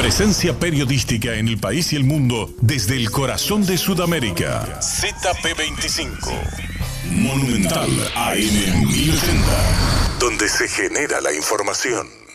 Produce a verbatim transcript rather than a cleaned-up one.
Presencia periodística en el país y el mundo desde el corazón de Sudamérica. Z P veinticinco. Monumental A M mil ochenta. Donde se genera la información.